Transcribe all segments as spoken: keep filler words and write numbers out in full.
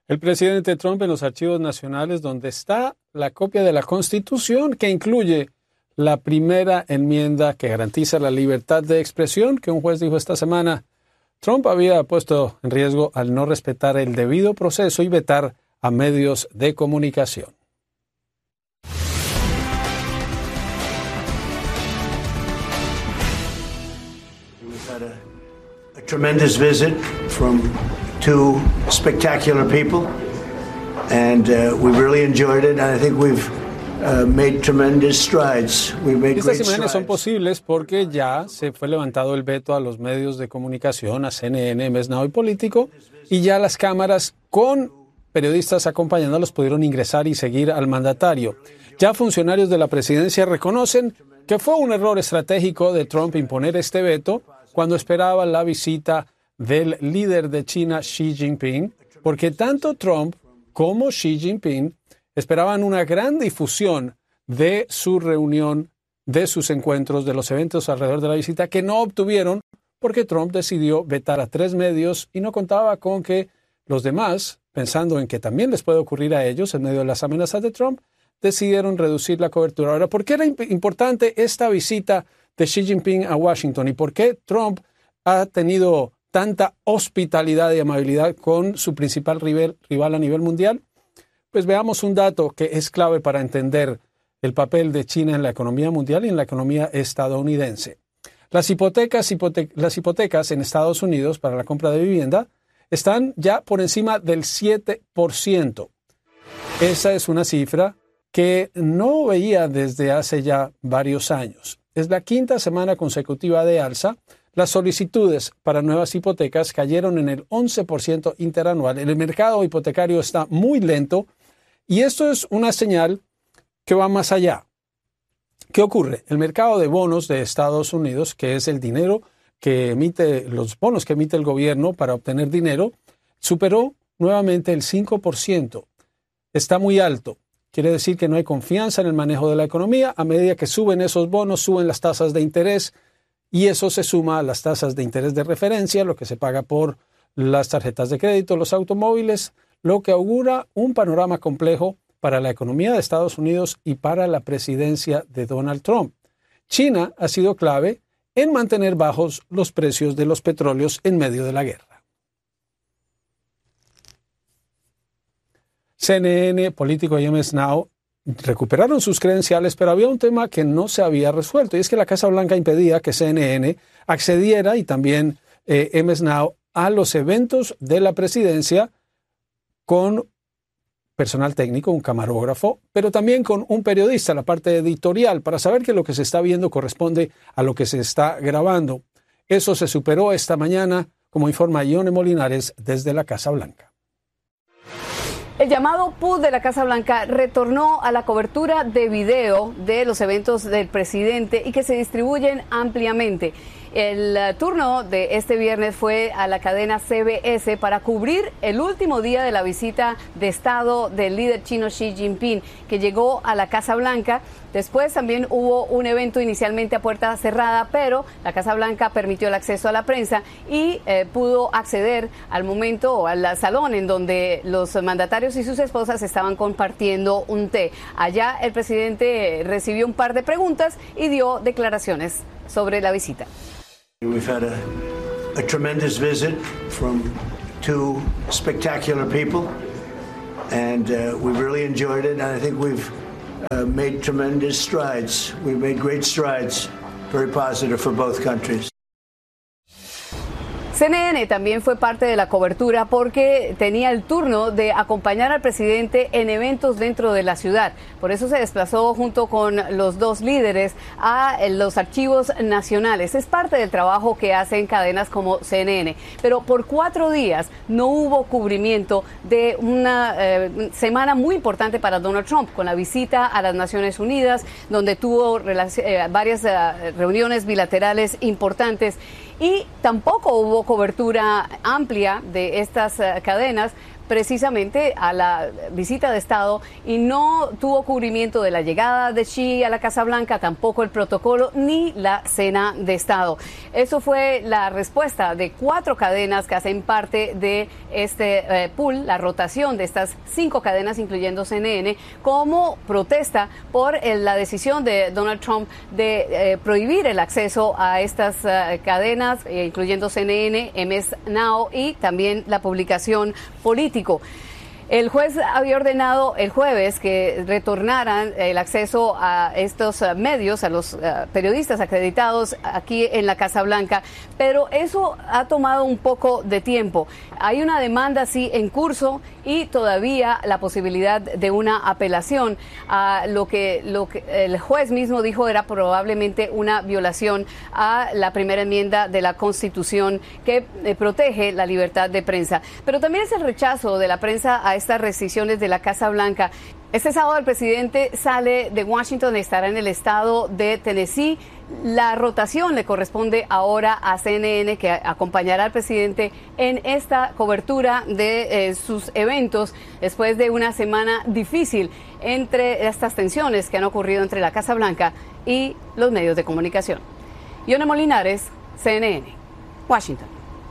El presidente Trump en los archivos nacionales, donde está la copia de la Constitución que incluye la primera enmienda que garantiza la libertad de expresión, que un juez dijo esta semana, Trump había puesto en riesgo al no respetar el debido proceso y vetar a medios de comunicación. We've had a, a tremendous visit from two spectacular people, and uh, we really enjoyed it, and I think we've uh, made tremendous strides. We've made Estas great imágenes son strides. posibles porque ya se fue levantado el veto a los medios de comunicación, a C N N, M S Now y Político, y ya las cámaras con periodistas acompañándolos pudieron ingresar y seguir al mandatario. Ya funcionarios de la presidencia reconocen que fue un error estratégico de Trump imponer este veto cuando esperaba la visita del líder de China, Xi Jinping, porque tanto Trump como Xi Jinping esperaban una gran difusión de su reunión, de sus encuentros, de los eventos alrededor de la visita, que no obtuvieron porque Trump decidió vetar a tres medios y no contaba con que los demás, pensando en que también les puede ocurrir a ellos en medio de las amenazas de Trump, decidieron reducir la cobertura. Ahora, ¿por qué era imp- importante esta visita de Xi Jinping a Washington y por qué Trump ha tenido tanta hospitalidad y amabilidad con su principal rival, rival a nivel mundial? Pues veamos un dato que es clave para entender el papel de China en la economía mundial y en la economía estadounidense. Las hipotecas, hipote- las hipotecas en Estados Unidos para la compra de vivienda están ya por encima del siete por ciento. Esa es una cifra que no veía desde hace ya varios años. Es la quinta semana consecutiva de alza. Las solicitudes para nuevas hipotecas cayeron en el once por ciento interanual. El mercado hipotecario está muy lento y esto es una señal que va más allá. ¿Qué ocurre? El mercado de bonos de Estados Unidos, que es el dinero que emite, los bonos que emite el gobierno para obtener dinero, superó nuevamente el cinco por ciento. Está muy alto. Quiere decir que no hay confianza en el manejo de la economía. A medida que suben esos bonos, suben las tasas de interés y eso se suma a las tasas de interés de referencia, lo que se paga por las tarjetas de crédito, los automóviles, lo que augura un panorama complejo para la economía de Estados Unidos y para la presidencia de Donald Trump. China ha sido clave en mantener bajos los precios de los petróleos en medio de la guerra. C N N, Político y M S Now recuperaron sus credenciales, pero había un tema que no se había resuelto, y es que la Casa Blanca impedía que C N N accediera, y también eh, M S Now, a los eventos de la presidencia con personal técnico, un camarógrafo, pero también con un periodista, la parte editorial, para saber que lo que se está viendo corresponde a lo que se está grabando. Eso se superó esta mañana, como informa Ione Molinares desde la Casa Blanca. El llamado P U D de la Casa Blanca retornó a la cobertura de video de los eventos del presidente y que se distribuyen ampliamente. El uh, turno de este viernes fue a la cadena C B S para cubrir el último día de la visita de Estado del líder chino Xi Jinping, que llegó a la Casa Blanca. Después también hubo un evento inicialmente a puerta cerrada, pero la Casa Blanca permitió el acceso a la prensa y eh, pudo acceder al momento o al salón en donde los mandatarios y sus esposas estaban compartiendo un té. Allá el presidente recibió un par de preguntas y dio declaraciones sobre la visita. We've had a, a tremendous visit from two spectacular people, and uh, we really enjoyed it, and I think we've uh, made tremendous strides. We've made great strides, very positive for both countries. C N N también fue parte de la cobertura porque tenía el turno de acompañar al presidente en eventos dentro de la ciudad. Por eso se desplazó junto con los dos líderes a los archivos nacionales. Es parte del trabajo que hacen cadenas como C N N. Pero por cuatro días no hubo cubrimiento de una eh, semana muy importante para Donald Trump, con la visita a las Naciones Unidas, donde tuvo relac- eh, varias eh, reuniones bilaterales importantes. Y tampoco hubo cobertura amplia de estas uh, cadenas precisamente a la visita de Estado y no tuvo cubrimiento de la llegada de Xi a la Casa Blanca, tampoco el protocolo ni la cena de Estado. Eso fue la respuesta de cuatro cadenas que hacen parte de este eh, pool, la rotación de estas cinco cadenas, incluyendo C N N, como protesta por eh, la decisión de Donald Trump de eh, prohibir el acceso a estas eh, cadenas, eh, incluyendo C N N, M S Now y también la publicación Político. El juez había ordenado el jueves que retornaran el acceso a estos uh, medios, a los uh, periodistas acreditados aquí en la Casa Blanca, pero eso ha tomado un poco de tiempo. Hay una demanda, sí, en curso y todavía la posibilidad de una apelación a lo que, lo que el juez mismo dijo era probablemente una violación a la primera enmienda de la Constitución que eh, protege la libertad de prensa. Pero también es el rechazo de la prensa a estas restricciones de la Casa Blanca. Este sábado el presidente sale de Washington y estará en el estado de Tennessee. La rotación le corresponde ahora a C N N, que acompañará al presidente en esta cobertura de eh, sus eventos después de una semana difícil entre estas tensiones que han ocurrido entre la Casa Blanca y los medios de comunicación. Yona Molinares, C N N, Washington.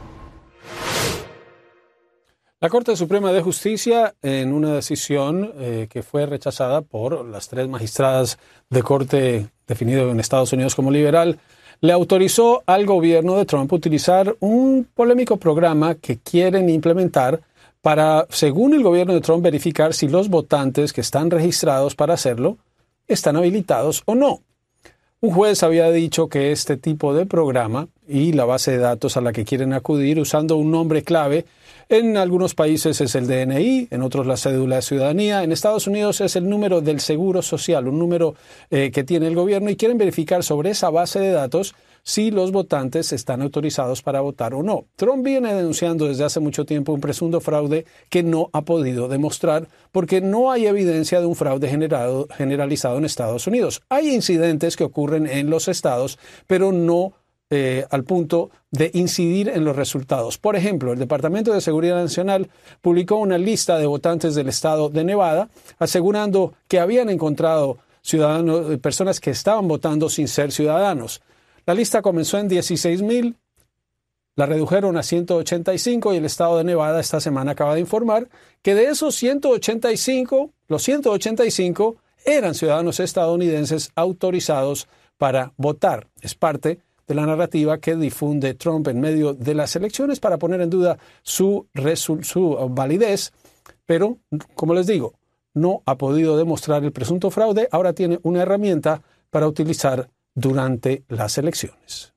La Corte Suprema de Justicia, en una decisión eh, que fue rechazada por las tres magistradas de corte definido en Estados Unidos como liberal, le autorizó al gobierno de Trump utilizar un polémico programa que quieren implementar para, según el gobierno de Trump, verificar si los votantes que están registrados para hacerlo están habilitados o no. Un juez había dicho que este tipo de programa y la base de datos a la que quieren acudir usando un nombre clave, en algunos países es el D N I, en otros la cédula de ciudadanía, en Estados Unidos es el número del seguro social, un número eh, que tiene el gobierno, y quieren verificar sobre esa base de datos si los votantes están autorizados para votar o no. Trump viene denunciando desde hace mucho tiempo un presunto fraude que no ha podido demostrar porque no hay evidencia de un fraude generado, generalizado en Estados Unidos. Hay incidentes que ocurren en los estados, pero no Eh, al punto de incidir en los resultados. Por ejemplo, el Departamento de Seguridad Nacional publicó una lista de votantes del estado de Nevada, asegurando que habían encontrado ciudadanos, personas que estaban votando sin ser ciudadanos. La lista comenzó en dieciséis mil, la redujeron a ciento ochenta y cinco y el estado de Nevada esta semana acaba de informar que de esos ciento ochenta y cinco, los ciento ochenta y cinco eran ciudadanos estadounidenses autorizados para votar. Es parte de la narrativa que difunde Trump en medio de las elecciones para poner en duda su, su validez, pero, como les digo, no ha podido demostrar el presunto fraude, ahora tiene una herramienta para utilizar durante las elecciones.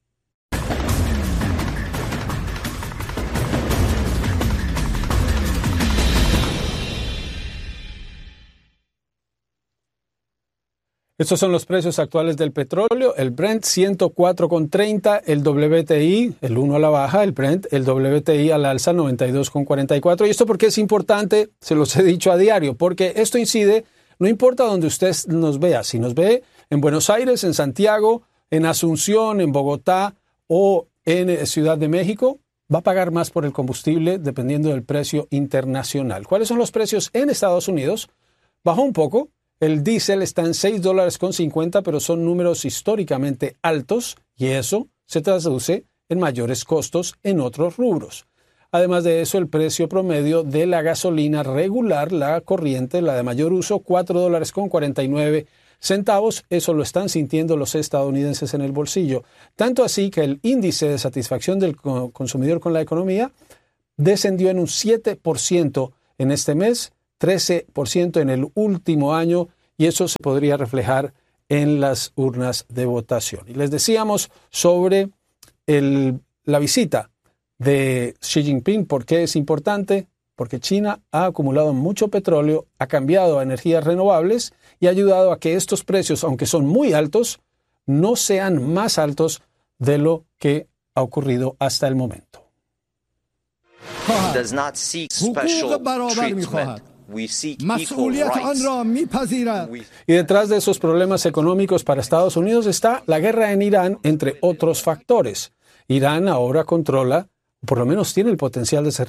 Estos son los precios actuales del petróleo. El Brent ciento cuatro con treinta, el W T I, el uno a la baja, el Brent, el W T I al alza noventa y dos con cuarenta y cuatro. Y esto porque es importante, se los he dicho a diario, porque esto incide, no importa donde usted nos vea, si nos ve en Buenos Aires, en Santiago, en Asunción, en Bogotá o en Ciudad de México, va a pagar más por el combustible dependiendo del precio internacional. ¿Cuáles son los precios en Estados Unidos? Bajó un poco. El diésel está en seis dólares con cincuenta, pero son números históricamente altos y eso se traduce en mayores costos en otros rubros. Además de eso, el precio promedio de la gasolina regular, la corriente, la de mayor uso, cuatro dólares con cuarenta y nueve centavos. Eso lo están sintiendo los estadounidenses en el bolsillo. Tanto así que el índice de satisfacción del consumidor con la economía descendió en un siete por ciento en este mes, trece por ciento en el último año, y eso se podría reflejar en las urnas de votación. Y les decíamos sobre el, la visita de Xi Jinping. ¿Por qué es importante? Porque China ha acumulado mucho petróleo, ha cambiado a energías renovables y ha ayudado a que estos precios, aunque son muy altos, no sean más altos de lo que ha ocurrido hasta el momento. Does not seek special treatment. We seek equal rights. Y detrás de esos problemas económicos para Estados Unidos está la guerra en Irán, entre otros factores. Irán ahora controla, por lo menos tiene el potencial de cerrar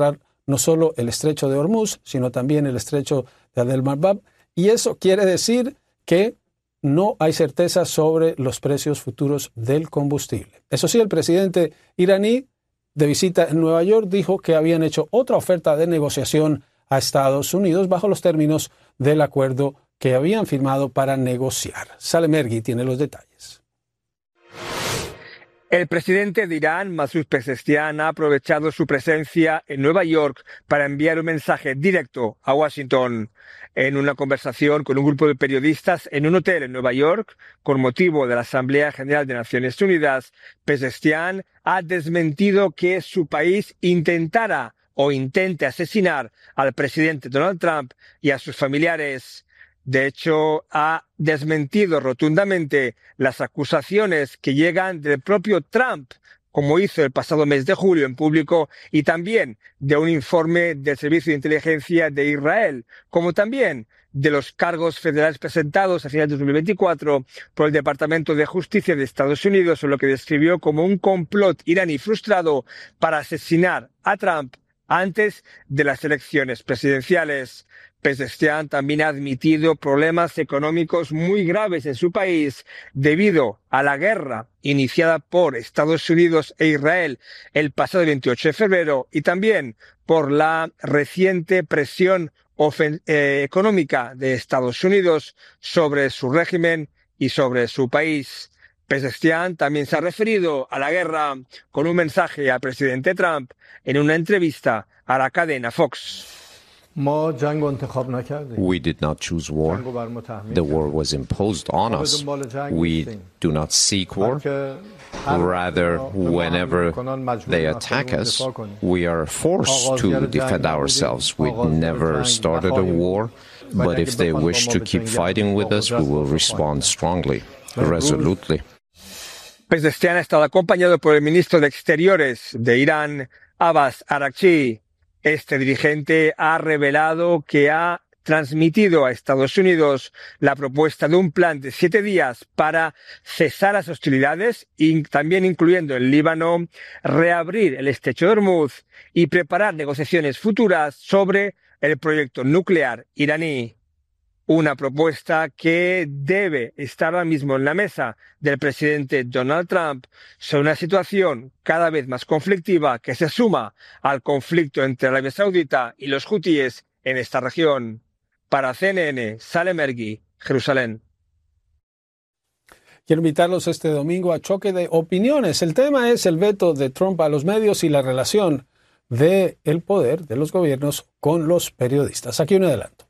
no solo el estrecho de Hormuz, sino también el estrecho de Bab el-Mandeb, y eso quiere decir que no hay certeza sobre los precios futuros del combustible. Eso sí, el presidente iraní, de visita en Nueva York, dijo que habían hecho otra oferta de negociación a Estados Unidos bajo los términos del acuerdo que habían firmado para negociar. Salem Ergui tiene los detalles. El presidente de Irán, Masoud Pezeshkian, ha aprovechado su presencia en Nueva York para enviar un mensaje directo a Washington. En una conversación con un grupo de periodistas en un hotel en Nueva York, con motivo de la Asamblea General de Naciones Unidas, Pezeshkian ha desmentido que su país intentara o intente asesinar al presidente Donald Trump y a sus familiares. De hecho, ha desmentido rotundamente las acusaciones que llegan del propio Trump, como hizo el pasado mes de julio en público, y también de un informe del Servicio de Inteligencia de Israel, como también de los cargos federales presentados a finales de dos mil veinticuatro por el Departamento de Justicia de Estados Unidos, en lo que describió como un complot iraní frustrado para asesinar a Trump antes de las elecciones presidenciales. Pezeshkian también ha admitido problemas económicos muy graves en su país debido a la guerra iniciada por Estados Unidos e Israel el pasado veintiocho de febrero y también por la reciente presión ofen- eh, económica de Estados Unidos sobre su régimen y sobre su país. Pezeshkian también se ha referido a la guerra con un mensaje al presidente Trump en una entrevista a la cadena Fox. We did not choose war. The war was imposed on us. We do not seek war. Rather, whenever they attack us, we are forced to defend ourselves. We never started a war, but if they wish to keep fighting with us, we will respond strongly, resolutely. Pezeshkian ha estado acompañado por el ministro de Exteriores de Irán, Abbas Araghchi. Este dirigente ha revelado que ha transmitido a Estados Unidos la propuesta de un plan de siete días para cesar las hostilidades y también incluyendo el Líbano, reabrir el estrecho de Hormuz y preparar negociaciones futuras sobre el proyecto nuclear iraní. Una propuesta que debe estar ahora mismo en la mesa del presidente Donald Trump sobre una situación cada vez más conflictiva que se suma al conflicto entre Arabia Saudita y los hutíes en esta región. Para C N N, Salem Ergui, Jerusalén. Quiero invitarlos este domingo a Choque de Opiniones. El tema es el veto de Trump a los medios y la relación del poder de los gobiernos con los periodistas. Aquí un adelanto.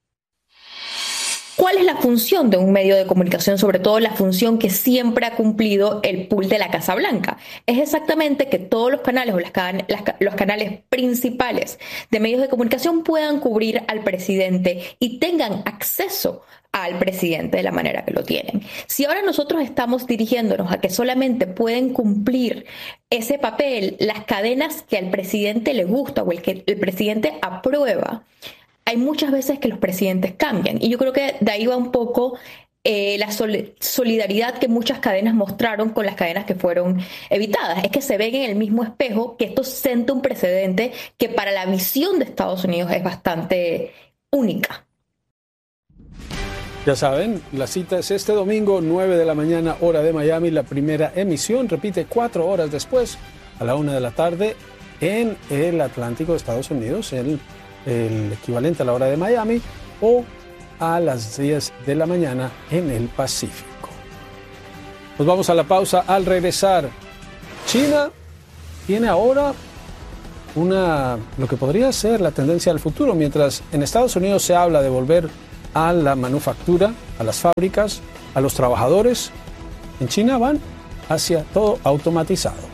¿Cuál es la función de un medio de comunicación? Sobre todo la función que siempre ha cumplido el pool de la Casa Blanca. Es exactamente que todos los canales o las, can- las los canales principales de medios de comunicación puedan cubrir al presidente y tengan acceso al presidente de la manera que lo tienen. Si ahora nosotros estamos dirigiéndonos a que solamente pueden cumplir ese papel las cadenas que al presidente le gusta o el que el presidente aprueba, hay muchas veces que los presidentes cambian. Y yo creo que de ahí va un poco eh, la sol- solidaridad que muchas cadenas mostraron con las cadenas que fueron evitadas. Es que se ven en el mismo espejo que esto sienta un precedente que para la visión de Estados Unidos es bastante única. Ya saben, la cita es este domingo, nueve de la mañana, hora de Miami. La primera emisión repite cuatro horas después, a la una de la tarde, en el Atlántico de Estados Unidos, el el equivalente a la hora de Miami, o a las diez de la mañana en el Pacífico. Nos vamos a la pausa. Al regresar, China tiene ahora una, lo que podría ser la tendencia al futuro, mientras en Estados Unidos se habla de volver a la manufactura, a las fábricas, a los trabajadores. En China van hacia todo automatizado.